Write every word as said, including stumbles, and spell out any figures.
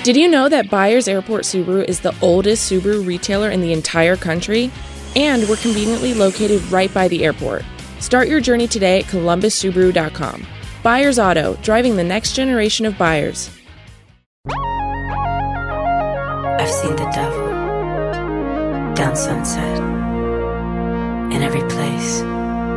Did you know that Byers Airport Subaru is the oldest Subaru retailer in the entire country? And we're conveniently located right by the airport. Start your journey today at columbus subaru dot com. Byers Auto, driving the next generation of buyers. I've seen the devil down Sunset, in every place.